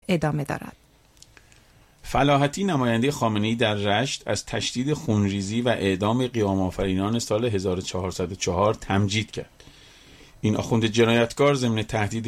ادامه دارد. فلاحتی نماینده خامنه‌ای در رشت از تشدید خونریزی و اعدام قیام آفرینان سال 1404 تمجید کرد. این آخوند جنایتکار ضمن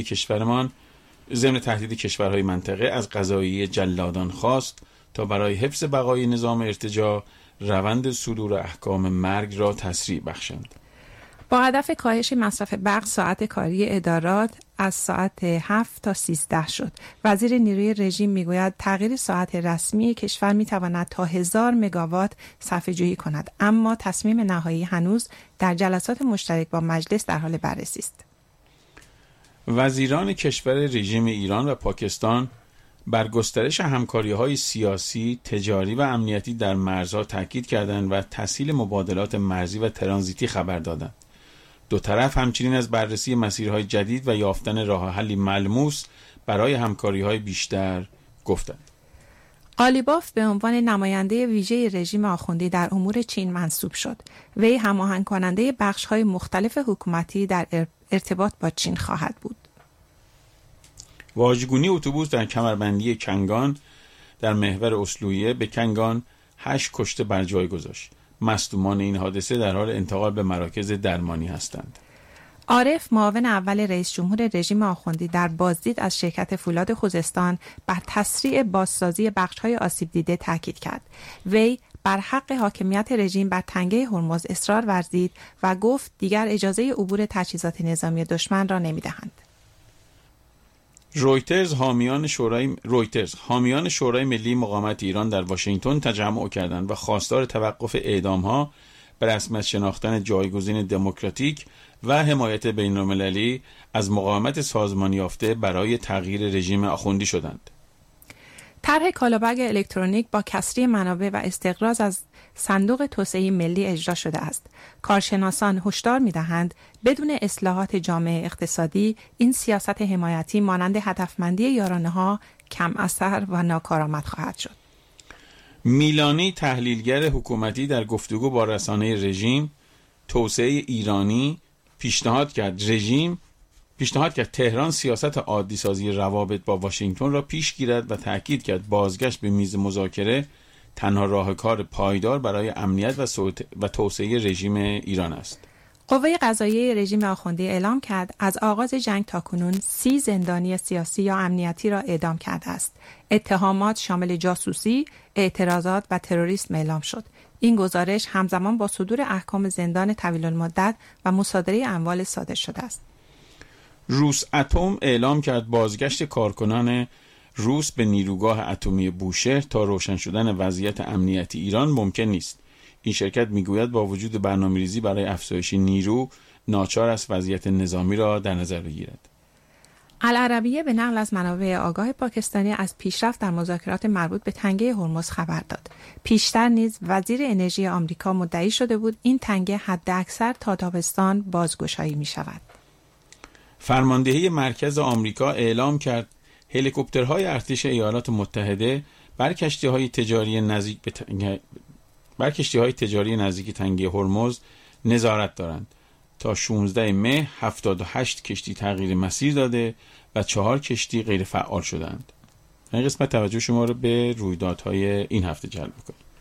تهدید کشورهای منطقه از قضاییه جلادان خواست تا برای حفظ بقای نظام ارتجاع روند صدور احکام مرگ را تسریع بخشند. با هدف کاهش مصرف برق ساعت کاری ادارات از ساعت 7 تا 13 شد. وزیر نیروی رژیم میگوید تغییر ساعت رسمی کشور میتواند تا 1000 مگاوات صرفه جویی کند، اما تصمیم نهایی هنوز در جلسات مشترک با مجلس در حال بررسی است. وزیران کشور رژیم ایران و پاکستان بر گسترش همکاری‌های سیاسی، تجاری و امنیتی در مرزها تاکید کردند و تسهیل مبادلات مرزی و ترانزیتی خبر دادند. دو طرف همچنین از بررسی مسیرهای جدید و یافتن راه حلی ملموس برای همکاری‌های بیشتر گفتند. قالیباف به عنوان نماینده ویژه رژیم آخوندی در امور چین منصوب شد. وی هماهنگ کننده بخش‌های مختلف حکومتی در ارتباط با چین خواهد بود. واژگونی اتوبوس در کمربندی کنگان در محور اسلویه به کنگان 8 کشته بر جای گذاشت. مصدومان این حادثه در حال انتقال به مراکز درمانی هستند. عارف معاون اول رئیس جمهور رژیم آخوندی در بازدید از شرکت فولاد خوزستان بر تسریع بازسازی بخش‌های آسیب دیده تاکید کرد. وی بر حق حاکمیت رژیم بر تنگه هرمز اصرار ورزید و گفت دیگر اجازه عبور تجهیزات نظامی دشمن را نمی‌دهند. رویترز حامیان شورای ملی مقاومت ایران در واشنگتن تجمع کردند و خواستار توقف اعدام‌ها به رسمیت شناختن جایگزین دموکراتیک و حمایت بین‌المللی از مقاومت سازمانی یافته برای تغییر رژیم آخوندی شدند. طرح کالابگ الکترونیک با کسری منابع و استقراض از صندوق توسعه ملی اجرا شده است. کارشناسان هشدار می‌دهند بدون اصلاحات جامعه اقتصادی این سیاست حمایتی مانند هدفمندی یارانه‌ها کم اثر و ناکارآمد خواهد شد. میلانی تحلیلگر حکومتی در گفتگو با رسانه رژیم توسعه ایرانی پیشنهاد کرد تهران سیاست عادی سازی روابط با واشنگتن را پیش گیرد و تأکید کرد بازگشت به میز مذاکره تنها راه کار پایدار برای امنیت و توسعه رژیم ایران است. قوه قضاییه رژیم آخوندی اعلام کرد از آغاز جنگ تاکنون 30 زندانی سیاسی یا امنیتی را اعدام کرده است. اتهامات شامل جاسوسی، اعتراضات و تروریسم اعلام شد. این گزارش همزمان با صدور احکام زندان طویل المدت و مصادره اموال صادر شده است. روس اتم اعلام کرد بازگشت کارکنان روس به نیروگاه اتمی بوشهر تا روشن شدن وضعیت امنیتی ایران ممکن نیست. این شرکت میگوید با وجود برنامه‌ریزی برای افزایش نیرو ناچار است وضعیت نظامی را در نظر بگیرد. العربیه به نقل از منابع آگاه پاکستانی از پیشرفت در مذاکرات مربوط به تنگه هرمز خبر داد. پیشتر نیز وزیر انرژی آمریکا مدعی شده بود این تنگه حداکثر تا تابستان بازگشایی می شود. فرماندهی مرکز آمریکا اعلام کرد هلیکوپترهای ارتش ایالات متحده بر کشتی‌های تجاری نزدیک تنگه هرمز نظارت دارند. تا 16 مه 78 کشتی تغییر مسیر داده و 4 کشتی غیر فعال شدند. این قسمت توجه شما رو به رویدادهای این هفته جلب می‌کنه.